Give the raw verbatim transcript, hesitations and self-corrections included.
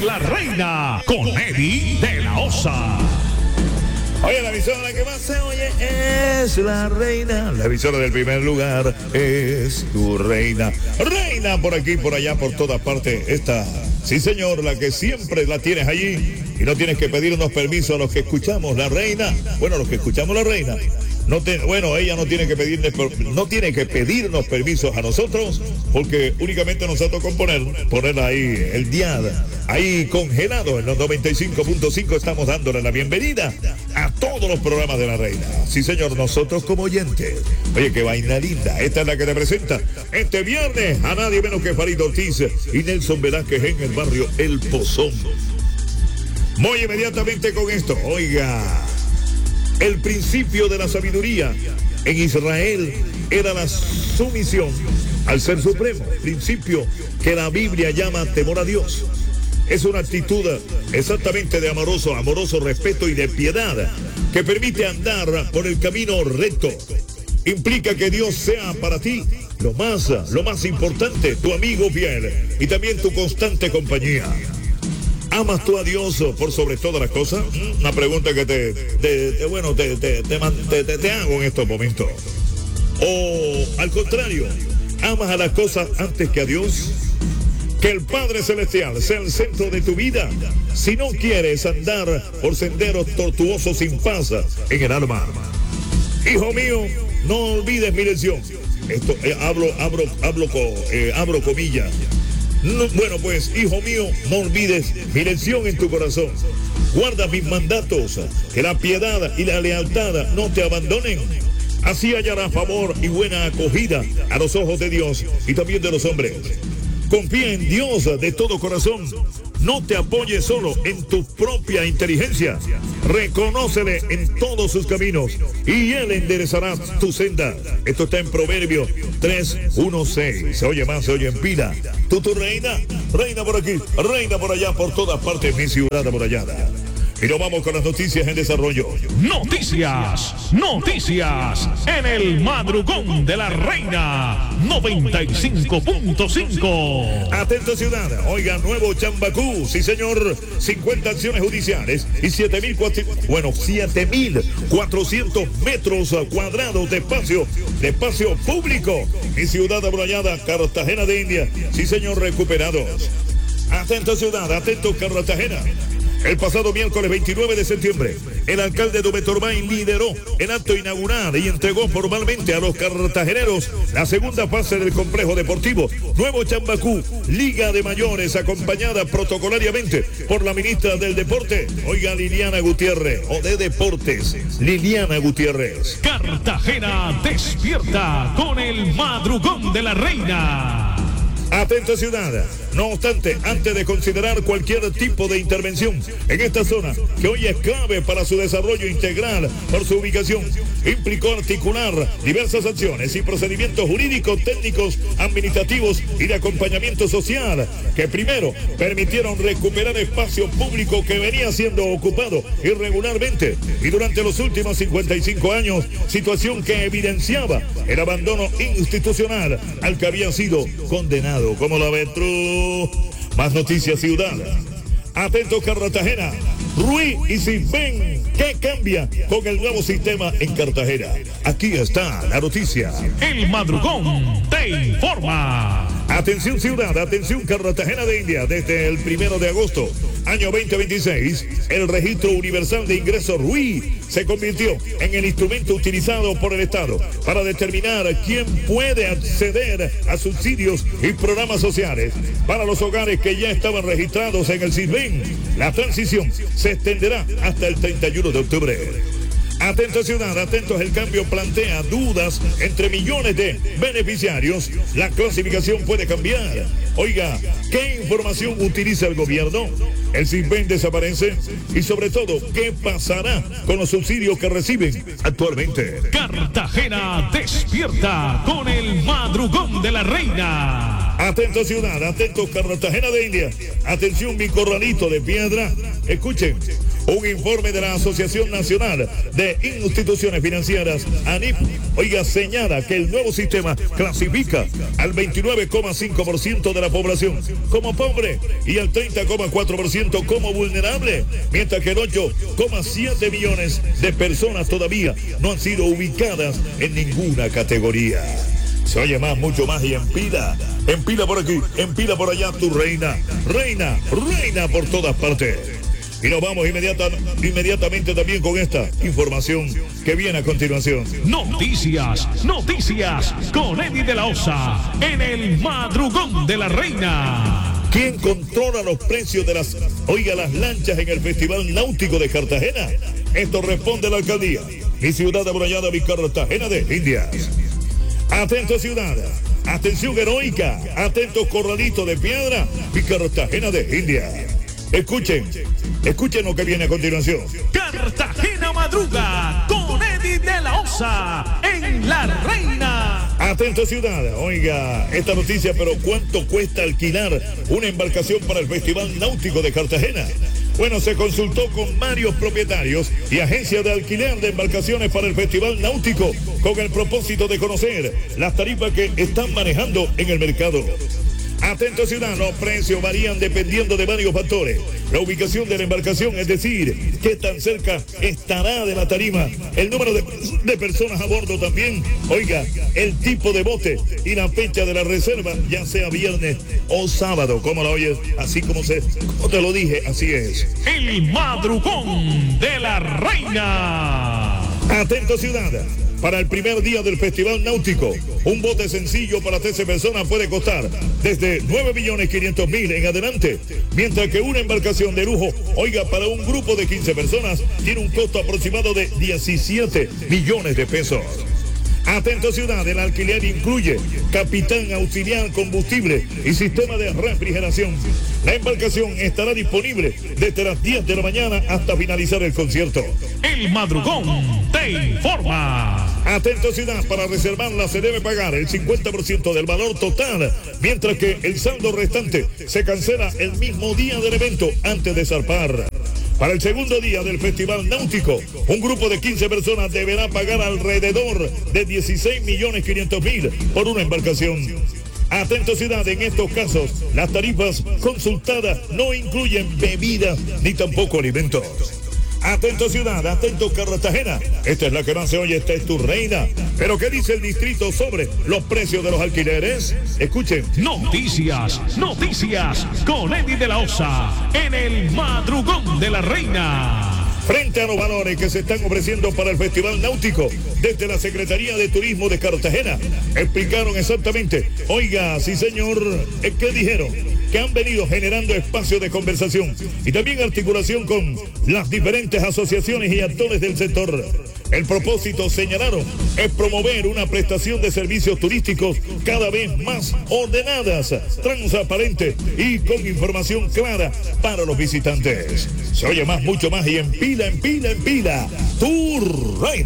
en La Reina con Eddie de la Osa. Oye, la emisora que más se oye es La Reina. La emisora del primer lugar es tu reina. Reina por aquí, por allá, por todas partes. Esta, sí señor, la que siempre la tienes allí. Y no tienes que pedirnos permiso a los que escuchamos La Reina. Bueno, los que escuchamos La Reina. No te, bueno, ella no tiene que pedirle, no tiene que pedirnos permisos a nosotros, porque únicamente nos ha tocado poner, ponerla ahí, el dial, ahí congelado en los noventa y cinco punto cinco. Estamos dándole la bienvenida a todos los programas de La Reina. Sí, señor, nosotros como oyentes. Oye, qué vaina linda. Esta es la que te presenta este viernes a nadie menos que Farid Ortiz y Nelson Velázquez en el barrio El Pozón. Voy inmediatamente con esto. Oiga, el principio de la sabiduría en Israel era la sumisión al Ser Supremo, principio que la Biblia llama temor a Dios. Es una actitud exactamente de amoroso, amoroso respeto y de piedad que permite andar por el camino recto. Implica que Dios sea para ti lo más, lo más importante, tu amigo fiel y también tu constante compañía. ¿Amas tú a Dios por sobre todas las cosas? Una pregunta que te, te, te bueno, te, te, te, te, te hago en estos momentos. O al contrario, ¿amas a las cosas antes que a Dios? Que el Padre Celestial sea el centro de tu vida. Si no quieres andar por senderos tortuosos sin paz en el alma. Hijo mío, no olvides mi lección. Esto, eh, hablo, hablo, hablo, eh, abro comillas. No, bueno, pues, hijo mío, no olvides mi lección en tu corazón. Guarda mis mandatos, que la piedad y la lealtad no te abandonen. Así hallará favor y buena acogida a los ojos de Dios y también de los hombres. Confía en Dios de todo corazón. No te apoyes solo en tu propia inteligencia. Reconócele en todos sus caminos y Él enderezará tu senda. Esto está en Proverbios tres, uno, seis. Se oye más, se oye en pila. Tú, tu reina, reina por aquí, reina por allá, por todas partes, mi ciudad amurallada. Y nos vamos con las noticias en desarrollo. Noticias, noticias en el madrugón de La Reina noventa y cinco punto cinco. Atento ciudad, oiga, nuevo Chambacú, sí señor, cincuenta acciones judiciales y siete mil bueno, siete mil cuatrocientos metros cuadrados de espacio, de espacio público. Mi ciudad amurallada, Cartagena de India, sí señor, recuperados. Atento ciudad, atento Cartagena. El pasado miércoles veintinueve de septiembre, el alcalde Dubé Torbay lideró el acto inaugural y entregó formalmente a los cartageneros la segunda fase del complejo deportivo Nuevo Chambacú, Liga de Mayores, acompañada protocolariamente por la ministra del Deporte, oiga, Liliana Gutiérrez, o de Deportes, Liliana Gutiérrez. Cartagena despierta con el madrugón de La Reina. Atento ciudad. No obstante, antes de considerar cualquier tipo de intervención en esta zona, que hoy es clave para su desarrollo integral por su ubicación, implicó articular diversas acciones y procedimientos jurídicos, técnicos, administrativos y de acompañamiento social, que primero permitieron recuperar espacio público que venía siendo ocupado irregularmente y durante los últimos cincuenta y cinco años, situación que evidenciaba el abandono institucional al que había sido condenado. Como la Betru. Más noticias ciudad. Atento Cartagena. Ruiz y Sisbén. ¿Qué cambia con el nuevo sistema en Cartagena? Aquí está la noticia. El madrugón te informa. Atención ciudad, atención Cartagena de India. Desde el primero de agosto, año veinte veintiséis, el registro universal de ingresos R U I se convirtió en el instrumento utilizado por el Estado para determinar quién puede acceder a subsidios y programas sociales para los hogares que ya estaban registrados en el Sisbén. La transición se extenderá hasta el treinta y uno de octubre. Atento ciudad, atentos, el cambio plantea dudas entre millones de beneficiarios. La clasificación puede cambiar. Oiga, ¿qué información utiliza el gobierno? ¿El Sisbén desaparece? Y sobre todo, ¿qué pasará con los subsidios que reciben actualmente? Cartagena despierta con el madrugón de La Reina. Atento ciudad, atento Cartagena de India. Atención mi corralito de piedra. Escuchen, un informe de la Asociación Nacional de Instituciones Financieras, ANIF, oiga, señala que el nuevo sistema clasifica al veintinueve coma cinco por ciento de la población como pobre y al treinta coma cuatro por ciento como vulnerable, mientras que el ocho coma siete millones de personas todavía no han sido ubicadas en ninguna categoría. Se oye más, mucho más y empila, empila por aquí, empila por allá tu reina, reina, reina por todas partes. Y nos vamos inmediata, inmediatamente también con esta información que viene a continuación. Noticias, noticias con Eddie de la Osa en el madrugón de la reina. ¿Quién controla los precios de las, oiga, las lanchas en el Festival Náutico de Cartagena? Esto responde la alcaldía. Mi ciudad amurallada, mi Cartagena de Indias. Atento ciudad, atención heroica, atentos corralitos de piedra, mi Cartagena de India. Escuchen, escuchen lo que viene a continuación. Cartagena madruga con Eddie de la Osa en La Reina. Atento ciudad, oiga, esta noticia, pero ¿cuánto cuesta alquilar una embarcación para el Festival Náutico de Cartagena? Bueno, se consultó con varios propietarios y agencias de alquiler de embarcaciones para el Festival Náutico con el propósito de conocer las tarifas que están manejando en el mercado. Atento ciudad, los precios varían dependiendo de varios factores. La ubicación de la embarcación, es decir, qué tan cerca estará de la tarima, el número de, de personas a bordo también, oiga, el tipo de bote y la fecha de la reserva, ya sea viernes o sábado, como la oyes, así como, se, como te lo dije, así es. El madrugón de la reina. Atento ciudad. Para el primer día del Festival Náutico, un bote sencillo para trece personas puede costar desde nueve millones quinientos mil en adelante, mientras que una embarcación de lujo, oiga, para un grupo de quince personas, tiene un costo aproximado de diecisiete millones de pesos. Atento ciudad, el alquiler incluye capitán, auxiliar, combustible y sistema de refrigeración. La embarcación estará disponible desde las diez de la mañana hasta finalizar el concierto. El madrugón te informa. Atento ciudad, para reservarla se debe pagar el cincuenta por ciento del valor total, mientras que el saldo restante se cancela el mismo día del evento antes de zarpar. Para el segundo día del Festival Náutico, un grupo de quince personas deberá pagar alrededor de dieciséis millones quinientos mil por una embarcación. Atento ciudad, en estos casos, las tarifas consultadas no incluyen bebidas ni tampoco alimentos. Atento ciudad, atento Cartagena. Esta es la que más se oye, esta es tu reina. Pero ¿qué dice el distrito sobre los precios de los alquileres? Escuchen. Noticias, noticias con Eddie de la Osa en el madrugón de la reina. Frente a los valores que se están ofreciendo para el Festival Náutico, desde la Secretaría de Turismo de Cartagena, explicaron exactamente, oiga, sí señor, ¿qué dijeron? Que han venido generando espacios de conversación y también articulación con las diferentes asociaciones y actores del sector. El propósito, señalaron, es promover una prestación de servicios turísticos cada vez más ordenadas, transparentes y con información clara para los visitantes. Se oye más, mucho más y en pila, en pila, en pila. Tu reina.